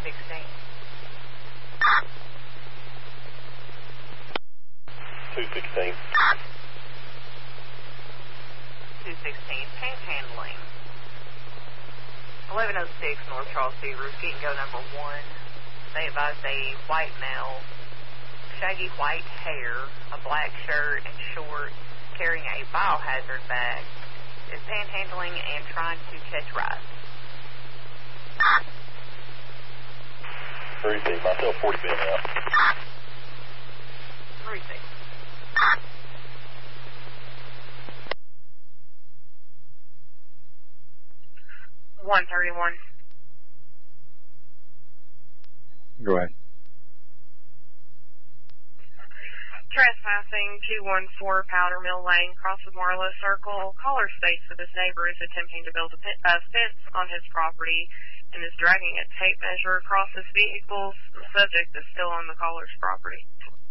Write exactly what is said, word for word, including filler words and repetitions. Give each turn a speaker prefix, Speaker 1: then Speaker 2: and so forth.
Speaker 1: sixteen.
Speaker 2: two sixteen.
Speaker 1: two sixteen, panhandling. eleven oh six North Charles Beavers, get and go number one. They advised a white male, shaggy white hair, a black shirt and shorts, carrying a biohazard bag, is panhandling and trying to catch rides.
Speaker 2: three six, myself forty bit now.
Speaker 1: three six.
Speaker 3: one thirty-one.
Speaker 4: Go ahead.
Speaker 3: Trespassing two one four Powder Mill Lane, cross of Marlowe Circle. Caller states that his neighbor is attempting to build a pit, uh, fence on his property and is dragging a tape measure across his vehicles. The subject is still on the caller's property.